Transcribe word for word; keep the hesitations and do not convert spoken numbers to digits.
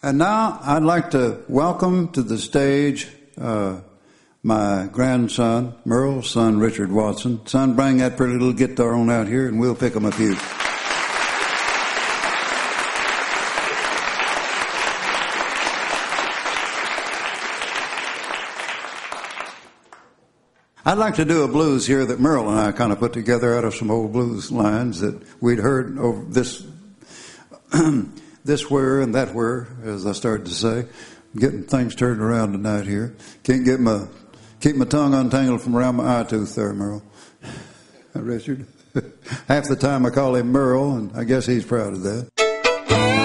And now I'd like to welcome to the stage uh, my grandson, Merle's son, Richard Watson. Son, bring that pretty little guitar on out here and we'll pick him a few. I'd like to do a blues here that Merle and I kind of put together out of some old blues lines that we'd heard over this this where and that where, as I started to say. I'm getting things turned around tonight here. Can't get my keep my tongue untangled from around my eye tooth there, Merle. Richard. Half the time I call him Merle, and I guess he's proud of that.